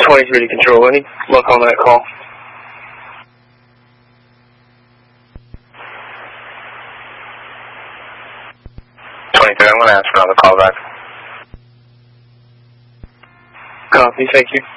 23 to control. Any luck on that call? 23, I'm going to ask for another call back. Copy, thank you.